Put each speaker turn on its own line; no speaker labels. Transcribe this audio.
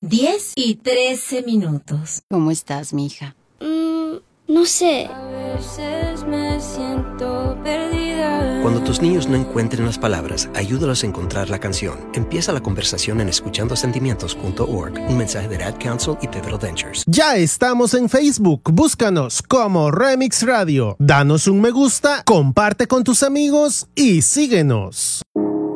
10:13.
¿Cómo estás, mija?
No sé.
A veces me siento perdida.
Cuando tus niños no encuentren las palabras, ayúdalos a encontrar la canción. Empieza la conversación en escuchandosentimientos.org. Un mensaje de Ad Council y Pivotal Ventures.
Ya estamos en Facebook. Búscanos como Remix Radio. Danos un me gusta, comparte con tus amigos y síguenos.